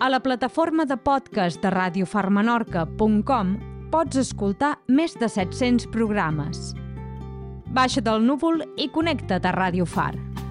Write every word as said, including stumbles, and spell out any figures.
A la plataforma de podcast de radiofarmenorca punt com pots escoltar més de set-cents programes. Baixa del núvol i connecta't a Ràdio Far.